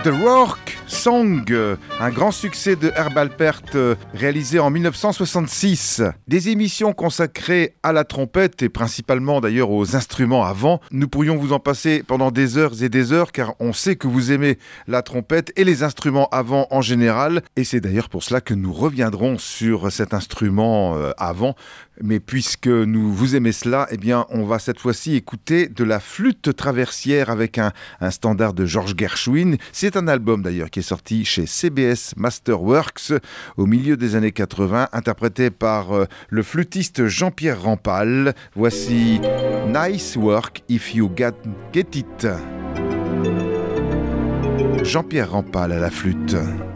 The Rock Song, un grand succès de Herb Alpert réalisé en 1966. Des émissions consacrées à la trompette et principalement d'ailleurs aux instruments avant. Nous pourrions vous en passer pendant des heures et des heures car on sait que vous aimez la trompette et les instruments avant en général. Et c'est d'ailleurs pour cela que nous reviendrons sur cet instrument avant. Mais puisque vous aimez cela, eh bien, on va cette fois-ci écouter de la flûte traversière avec un standard de George Gershwin. C'est un album d'ailleurs qui est sorti chez CBS Masterworks au milieu des années 80, interprété par le flûtiste Jean-Pierre Rampal. Voici Nice Work If You Get It. Jean-Pierre Rampal à la flûte.